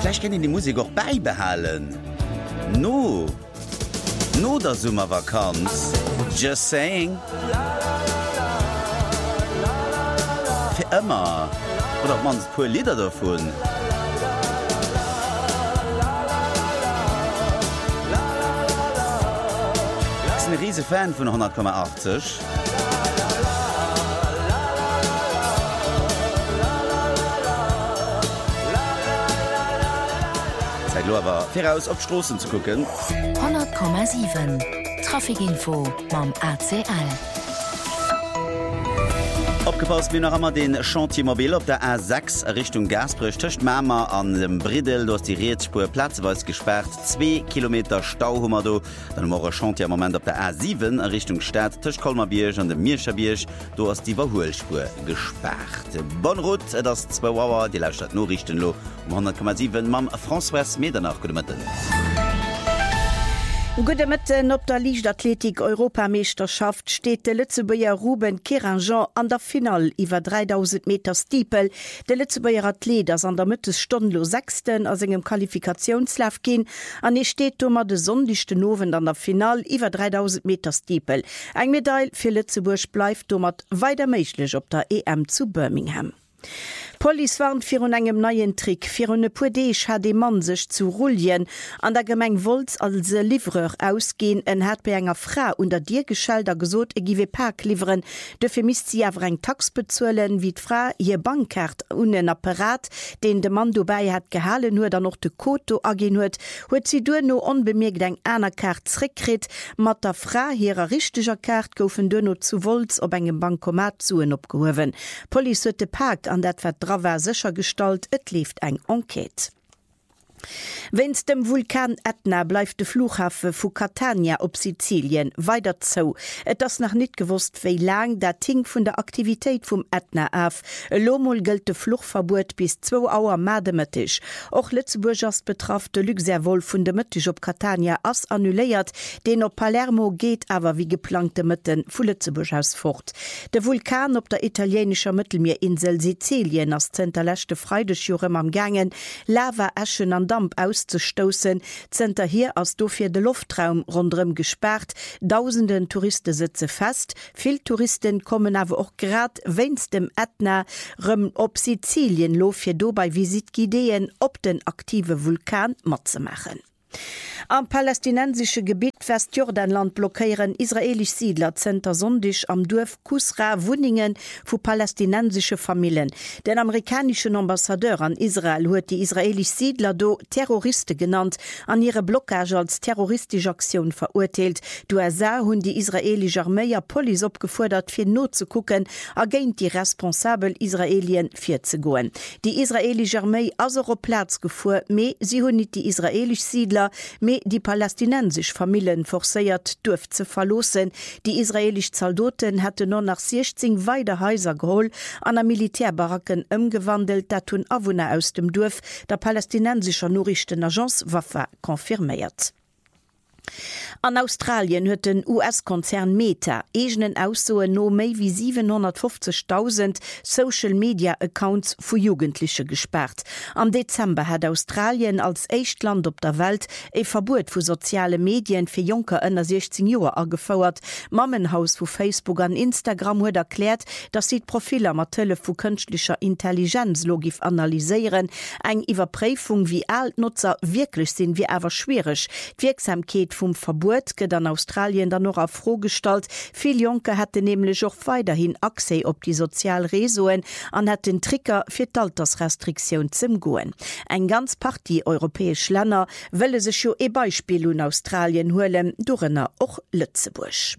Vielleicht können die Musik auch beibehalten. No der Sommervakanz. Just saying. Für immer. Oder man pure Lieder davon. Ich bin ein riesiger Fan von 100,80. Zeit aber voraus auf Straßen zu gucken. 100,7 Trafikinfo beim ACL. Abgepasst wie noch einmal den Chantiermobil auf der A6 Richtung Gasbrüch töcht Mama an dem Bridel, du hast die Rätspur platzweis gesperrt, 2 Kilometer Stauhummer do, dann morgen Chantier Moment auf der A7 Richtung Stadt töcht Kolmarbierg an dem Mirscherbierg, du hast die Überholspur gesperrt. Bonne Route, das 2 Uhr, die Laufstadt Norrichten lo, 100,7 mam François Medernach, gute Mitte. Gute Mitten op der Leichtathletik-Europameisterschaft steht de Lützebuer Ruben Keranjean an der Final iwwer 3000 Meter Stiepel. De Lützebuer Athlet ass an der Mitte stundenlo 6. as engem Qualifikationslauf gin, an steht dummer de sondigchte Nowen an der Final iwwer 3000 Meter Stiepel. Eg Medaille fir Lützeburg bleif dummer weiter méiglech op der EM zu Birmingham. Police warnt fir un engem neien Trick fir une pudeich hat de Mann sech zu Rullien an der Gemeng Volz als Livreur ausgehen en hat bei enger Frau unter dir Geschelder gesot giwe Park liveren de mis sie awer eng Tax bezuelen wie d'Fra hier Bankkart unen Apparat den de Mann dobei hat gehalen nur dann noch de Koto agin huet sie du no onbemerkt eng einer Kart zrickkrit mat der Fra hireer richtiger Kart goufen dënno zu Volz op engem Bankomat zuen opgehowen. Police huet de Park an dat war sicher gestalt, et lief eng Enquete. Wenns dem Vulkan Etna bleif de Flughafe vu Catania op Sizilien weiter zo. Et das noch net gewusst, wéi lang dat Ting vun der Aktivitéit vum Etna af. Lomol gëlt de Fluchverbot bis 2 Uhr mademëttech. Och Lützeburgers betraff de Luxervol vun de Mëttech op Catania ass annuléiert, den op Palermo geht awer wie geplante Mëtten vu Lützeburg aus fort. De Vulkan op der italienischer Mittelmeerinsel Sizilien ass zenterlächte Freidechjurem am Gangen, Lava Äschen an Damp auszustoßen, Zenter hier als dofir de Luftraum rundrem gesperrt, tausenden Touristen sitze fest, viel Touristen kommen aber auch grad wennst dem Ätna rem op Sizilien lofir do bei Visitgideen op den aktive Vulkan mat zu machen. Am palästinensische Gebiet Westjordanland blockieren israelisch Siedler Zenter sondig am Dorf Kusra Wuningen vu palästinensische Familien. Den amerikanischen Ambassadeur an Israel huet die israelisch Siedler do Terroristen genannt, an ihre Blockage als terroristische Aktion verurteilt. Du hun die israelische Armee Police opgefordert fir not zu gucken, agent die responsabel Israelien 4 zu goen. Die israelische Armee as Platz gefu, me sie hun nicht die israelisch Siedler, me die palästinensisch Familien forsäiert durf ze verlosen. Die israelisch Soldaten hätte nur nach 16 weiter Häuser geholt, an der Militärbaracken umgewandelt, dat hun Awohner aus dem Dorf der palästinensischer Nachrichtenagence Wafa konfirmiert. An Australien huet den US-Konzern Meta egenen Aussoen no méi wie 750.000 Social-Media-Accounts vu Jugendliche gesperrt. Am Dezember hat Australien als Echtland op der Welt e Verbot vu soziale Medien fir Junker ënner 16 Joer agefauert. Mammenhaus vu Facebook an Instagram huet erklärt, dat sie Profiler matëlle vu künstlicher Intelligenz logif analyseieren, eng Iwerpräfung wie Altnutzer wirklich sinn wie awer schwierig. Wirksamkeit vum Verbot geht an Australien dann noch auf frohgestalt. Viel Junker hätte nämlich auch weiterhin Access op die Sozialresoen an hat den Tricker fir d'Altersrestriktion zum goen. Ein ganz Party europäisch Länder welle sech jo e Beispiel in Australien holen, Dorrenner och Lützeburg.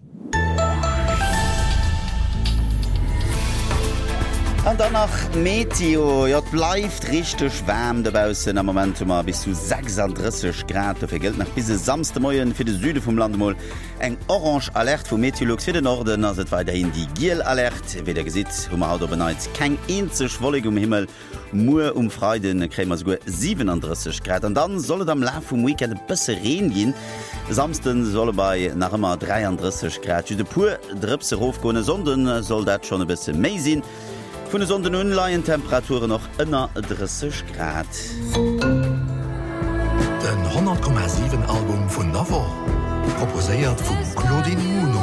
Und danach Meteo, ja, bleibt richtig warm dabei am Moment bis zu 36 Grad. Dafür gilt nach bis Samstagmorgen für den Süden vom Land mal ein Orange Alert vom Meteorologs für den Norden, also weiterhin die Gel Alert. Wie ihr seht, haben wir heute bereits kein einzig Wolke im Himmel. Nur um Freitag kriegen wir sogar 37 Grad. Und dann soll es am Laufe vom Weekend ein bisschen Regen gehen. Samstag soll bei nach immer 33 Grad. Die pur Dripse raufgehen, sondern soll das schon ein bisschen mehr sein. Von der Sonne nun Temperaturen noch 30 Grad. den 100,7 Album vun Navo, proposéiert vum Claudine Muno.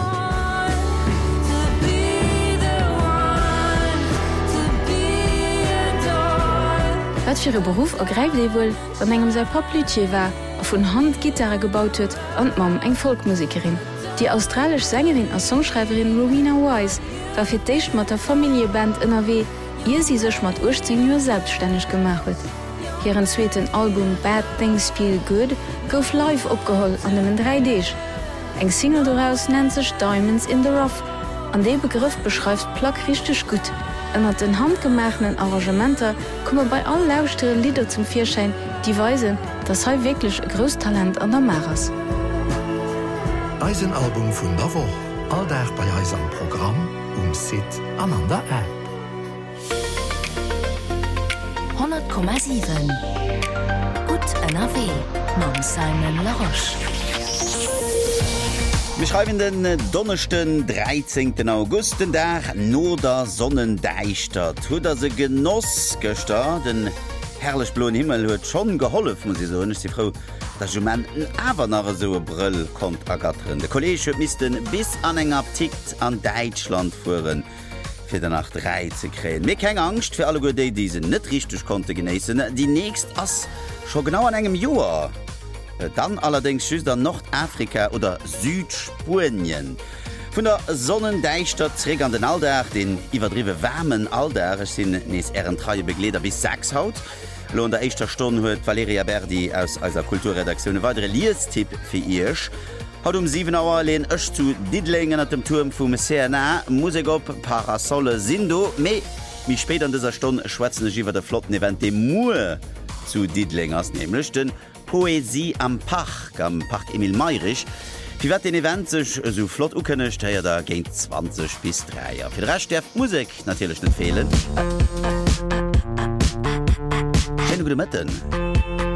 Wat fir e Beruf ergreif dei wuel, wann engem se Poplütje war, a vun Hand Gitarre gebaut huet an mam eng Folkmusikerin. Die australisch Sängerin a Songschreiberin Rowena Wise war fir d'éicht mat der Familieband NRW, ihr sie sech mat 18 Joer selbstständig gemacht huet. Hieren zweeten Album Bad Things Feel Good gouf live opgeholl an dem 3Dch. Eng Single daraus nennt sech Diamonds in the Rough. An dee Begriff beschreift Plack richtig gut. Ennner den handgemachten Arrangementer komme bei all lauschtere Lieder zum Vierschein, die weisen, dass he wirklich e Grostalent an der Maras. Eisenalbum vun der Woch, alldach bei Eis am Programm, Sit an an der App. 100,7 Gut NRW mam Simon Laroche. Wir schreiben den Donnersten 13. August den Tag no der Sonnendeichtert. Huet se Genoss gëster, den herrlech blauen Himmel huet schon geholf, muss ich so. Ich die Frau, dass man awer nach so Brill kommt ergatteren. De Kollege missten bis an eng Abtikt an Deutschland fuhren, fir der nach 3 zu kreen. Mir keine Angst für alle Gute, die se net richtig konnte genießen. Die nächst ass schon genau an engem Joar. Dann allerdings schüss dann Nordafrika oder Südspurien. Von der Sonnendeichtert zräg an den Alldach, den iwwerdriwe wärmen Alldach, sind nes Ehrentreue Begleder bis 6 haut. Lo an der echter Stunde huet Valeria Berdi aus der Kulturredaktion weitere Liestipp für Isch. Hat 7 Uhr lehn ech zu Didlingen at dem Turm vum CNA, Musik op Parasolle Sindo, mi später an dieser Stunde schwatzen iwwer der flotten Event dem Mur zu Didlingers, nämlich den Poesie am Park Emil Meirich. Wie wat den Event sech so flott ukënnecht, heier da géint 20 bis 3. Fir recht derf Musik natürlich net fehlen. Schöne gute Mitten.